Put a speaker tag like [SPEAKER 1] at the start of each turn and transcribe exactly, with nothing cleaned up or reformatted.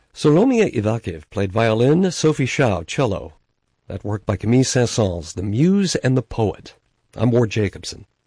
[SPEAKER 1] Salomia Ivakhiv played violin, Sophie Shaw cello. That work by Camille Saint-Saëns, The Muse and the Poet. I'm Ward Jacobson.